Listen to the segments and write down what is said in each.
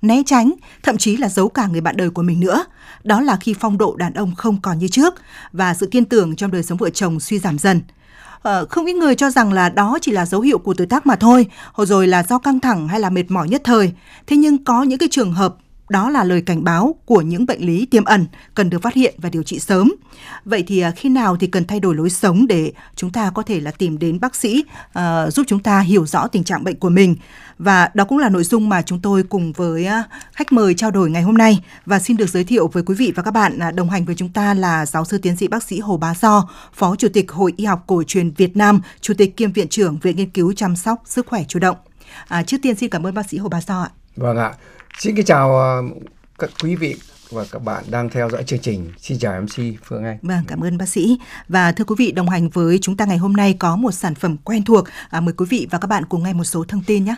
né tránh, thậm chí là giấu cả người bạn đời của mình nữa. Đó là khi phong độ đàn ông không còn như trước và sự tin tưởng trong đời sống vợ chồng suy giảm dần. Không ít người cho rằng là đó chỉ là dấu hiệu của tuổi tác mà thôi, rồi là do căng thẳng hay là mệt mỏi nhất thời. Thế nhưng có những cái trường hợp đó là lời cảnh báo của những bệnh lý tiềm ẩn cần được phát hiện và điều trị sớm. Vậy thì khi nào thì cần thay đổi lối sống để chúng ta có thể là tìm đến bác sĩ giúp chúng ta hiểu rõ tình trạng bệnh của mình. Và đó cũng là nội dung mà chúng tôi cùng với khách mời trao đổi ngày hôm nay. Và xin được giới thiệu với quý vị và các bạn, đồng hành với chúng ta là giáo sư tiến sĩ bác sĩ Hồ Bá Do, Phó Chủ tịch Hội Y học Cổ truyền Việt Nam, Chủ tịch kiêm Viện trưởng Viện Nghiên cứu chăm sóc sức khỏe chủ động. Trước tiên xin cảm ơn bác sĩ Hồ Bá Do ạ. Vâng ạ. Xin kính chào các quý vị và các bạn đang theo dõi chương trình. Xin chào MC Phương Anh. Vâng, cảm ơn bác sĩ. Và thưa quý vị, đồng hành với chúng ta ngày hôm nay có một sản phẩm quen thuộc. Mời quý vị và các bạn cùng nghe một số thông tin nhé.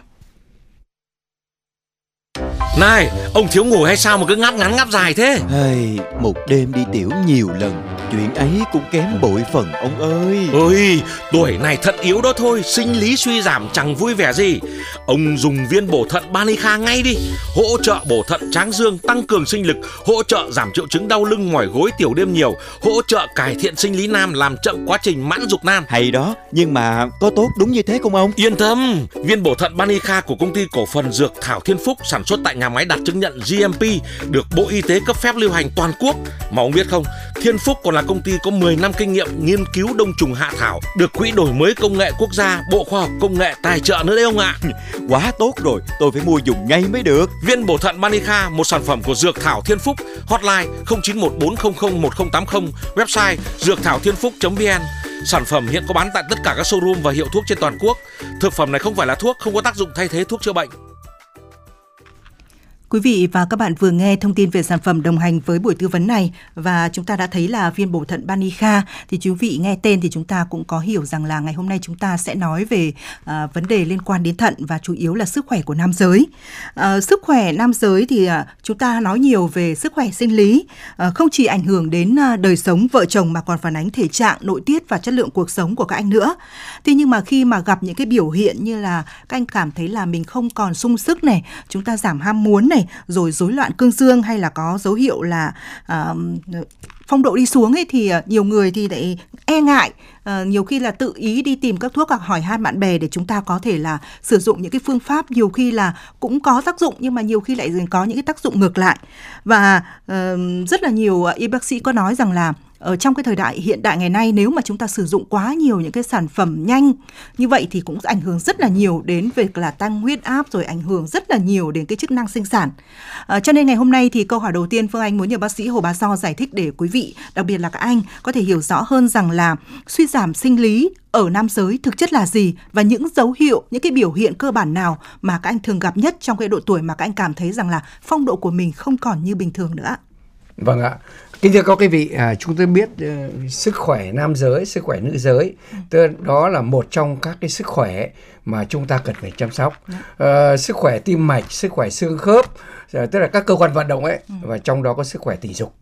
Này, ông thiếu ngủ hay sao mà cứ ngáp ngắn ngáp dài thế? Một đêm đi tiểu nhiều lần, chuyện ấy cũng kém bội phần ông ơi. Ôi, tuổi này thận yếu đó thôi, sinh lý suy giảm chẳng vui vẻ gì. Ông dùng viên bổ thận Banica ngay đi. Hỗ trợ bổ thận tráng dương, tăng cường sinh lực, hỗ trợ giảm triệu chứng đau lưng mỏi gối tiểu đêm nhiều, hỗ trợ cải thiện sinh lý nam, làm chậm quá trình mãn dục nam. Hay đó, nhưng mà có tốt đúng như thế không ông? Yên tâm, viên bổ thận Banica của công ty cổ phần Dược Thảo Thiên Phúc sản xuất tại nhà máy đạt chứng nhận GMP, được Bộ Y tế cấp phép lưu hành toàn quốc. Mà ông biết không, Thiên Phúc còn là công ty có 10 năm kinh nghiệm nghiên cứu đông trùng hạ thảo, được Quỹ đổi mới công nghệ quốc gia, Bộ Khoa học Công nghệ tài trợ nữa đấy ông ạ. Quá tốt rồi, tôi phải mua dùng ngay mới được. Viên bổ thận Banica, một sản phẩm của Dược Thảo Thiên Phúc. Hotline 0914001080, website dượcthảo-thiên-phúc.vn. Sản phẩm hiện có bán tại tất cả các showroom và hiệu thuốc trên toàn quốc. Thực phẩm này không phải là thuốc, không có tác dụng thay thế thuốc chữa bệnh. Quý vị và các bạn vừa nghe thông tin về sản phẩm đồng hành với buổi tư vấn này và chúng ta đã thấy là viên bổ thận Banica. Thì quý vị nghe tên thì chúng ta cũng có hiểu rằng là ngày hôm nay chúng ta sẽ nói về vấn đề liên quan đến thận và chủ yếu là sức khỏe của nam giới. Sức khỏe nam giới thì chúng ta nói nhiều về sức khỏe sinh lý, không chỉ ảnh hưởng đến đời sống vợ chồng mà còn phản ánh thể trạng, nội tiết và chất lượng cuộc sống của các anh nữa. Thế nhưng mà khi mà gặp những cái biểu hiện như là các anh cảm thấy là mình không còn sung sức này, chúng ta giảm ham muốn này, rồi rối loạn cương dương hay là có dấu hiệu là phong độ đi xuống ấy, thì nhiều người thì lại e ngại, nhiều khi là tự ý đi tìm các thuốc hoặc hỏi han bạn bè để chúng ta có thể là sử dụng những cái phương pháp nhiều khi là cũng có tác dụng nhưng mà nhiều khi lại có những cái tác dụng ngược lại. Và rất là nhiều y bác sĩ có nói rằng là ở trong cái thời đại hiện đại ngày nay, nếu mà chúng ta sử dụng quá nhiều những cái sản phẩm nhanh như vậy thì cũng ảnh hưởng rất là nhiều đến việc là tăng huyết áp, rồi ảnh hưởng rất là nhiều đến cái chức năng sinh sản. Cho nên ngày hôm nay thì câu hỏi đầu tiên Phương Anh muốn nhờ bác sĩ Hồ Bá Do giải thích để quý vị, đặc biệt là các anh, có thể hiểu rõ hơn rằng là suy giảm sinh lý ở nam giới thực chất là gì và những dấu hiệu, những cái biểu hiện cơ bản nào mà các anh thường gặp nhất trong cái độ tuổi mà các anh cảm thấy rằng là phong độ của mình không còn như bình thường nữa. Vâng ạ. Kính thưa các quý vị, chúng tôi biết sức khỏe nam giới, sức khỏe nữ giới, đó là một trong các cái sức khỏe mà chúng ta cần phải chăm sóc. Sức khỏe tim mạch, sức khỏe xương khớp, tức là các cơ quan vận động ấy, và trong đó có sức khỏe tình dục.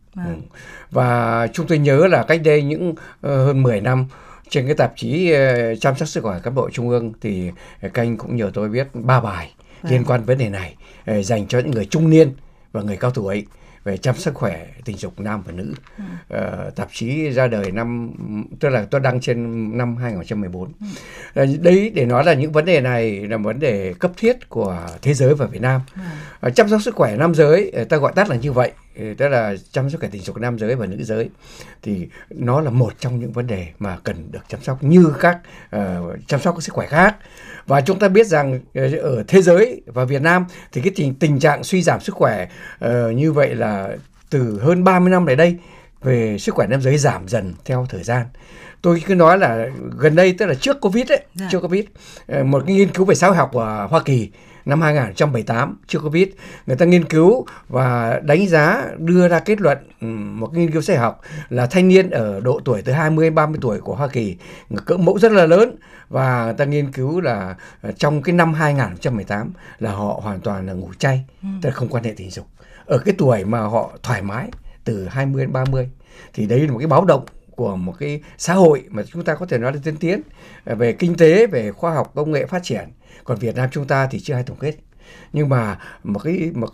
Và chúng tôi nhớ là cách đây những hơn 10 năm, trên cái tạp chí chăm sóc sức khỏe cán bộ trung ương thì các anh cũng nhờ tôi viết 3 bài liên quan vấn đề này dành cho những người trung niên và người cao tuổi về chăm sóc sức khỏe tình dục nam và nữ. Tạp chí ra đời tức là tôi đăng trên năm 2014. Đấy để nói là những vấn đề này là vấn đề cấp thiết của thế giới và Việt Nam. Chăm sóc sức khỏe nam giới, ta gọi tắt là như vậy, tức là chăm sóc sức khỏe tình dục nam giới và nữ giới, thì nó là một trong những vấn đề mà cần được chăm sóc như các chăm sóc sức khỏe khác. Và chúng ta biết rằng ở thế giới và Việt Nam thì cái tình trạng suy giảm sức khỏe như vậy là từ hơn 30 năm lại đây về sức khỏe nam giới giảm dần theo thời gian. Tôi cứ nói là gần đây, tức là trước Covid ấy, trước Covid, một cái nghiên cứu về xã hội học ở Hoa Kỳ năm 2018, trước Covid, người ta nghiên cứu và đánh giá, đưa ra kết luận, một cái nghiên cứu xã hội học là thanh niên ở độ tuổi từ 20 đến 30 tuổi của Hoa Kỳ, cỡ mẫu rất là lớn, và người ta nghiên cứu là trong cái năm 2018 là họ hoàn toàn là ngủ chay, tức là không quan hệ tình dục, ở cái tuổi mà họ thoải mái từ 20 đến 30. Thì đấy là một cái báo động của một cái xã hội mà chúng ta có thể nói là tiên tiến về kinh tế, về khoa học công nghệ phát triển. Còn Việt Nam chúng ta thì chưa ai tổng kết. Nhưng mà một cái